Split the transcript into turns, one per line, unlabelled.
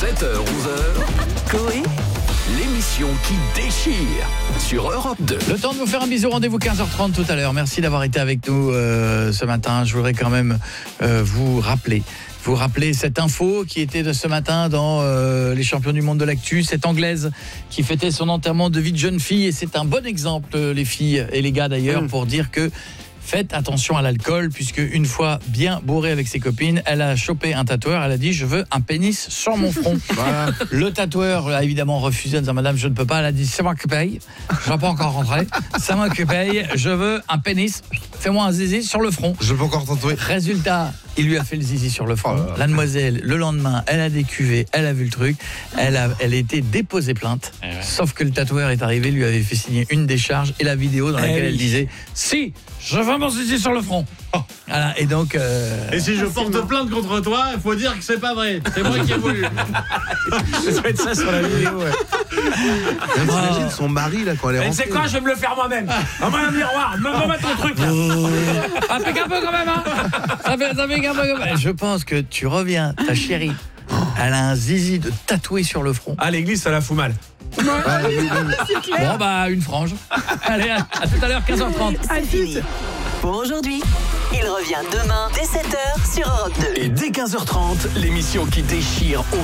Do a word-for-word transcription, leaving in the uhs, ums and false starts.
sept heures, onze heures,
Coé,
l'émission qui déchire sur Europe deux.
Le temps de vous faire un bisou, rendez-vous quinze heures trente tout à l'heure. Merci d'avoir été avec nous euh, ce matin. Je voudrais quand même euh, vous rappeler vous rappeler cette info qui était de ce matin dans euh, les champions du monde de l'actu, cette Anglaise qui fêtait son enterrement de vie de jeune fille, et c'est un bon exemple, les filles et les gars d'ailleurs, mmh. pour dire que faites attention à l'alcool, puisque une fois bien bourrée avec ses copines, elle a chopé un tatoueur, elle a dit je veux un pénis sur mon front. Voilà. Le tatoueur a évidemment refusé en disant madame je ne peux pas, elle a dit c'est moi qui paye, je ne vais pas encore rentrer, c'est moi qui paye, je veux un pénis, fais-moi un zizi sur le front.
Je peux encore tatouer.
Résultat, il lui a fait le zizi sur le front. Oh, la demoiselle, le lendemain, elle a décuvé, elle a vu le truc, elle a, elle a été déposée plainte. Eh ouais. Sauf que le tatoueur est arrivé, lui avait fait signer une décharge et la vidéo dans laquelle eh oui. elle disait si, je veux mon zizi sur le front. Oh. Voilà, et donc. Euh...
Et si je porte plainte contre toi, il faut dire que c'est pas vrai. C'est moi qui ai voulu.
Ça doit être ça sur la vidéo. Ouais.
T'imagines son mari là quand elle est rentrée.
C'est quoi, je vais me le faire moi-même. Dans un miroir, me remettre ton truc.
Ça fait un peu quand même, hein. Ça fait, ça fait un peu quand même. Je pense que tu reviens, ta chérie, elle a un zizi de tatoué sur le front.
À l'église, ça la fout mal.
Ouais, oui, c'est clair.
Bon bah une frange. Allez, à, à tout à l'heure, quinze heures trente.
C'est fini pour aujourd'hui. Il revient demain dès sept heures sur Europe deux.
Et dès quinze heures trente, l'émission qui déchire au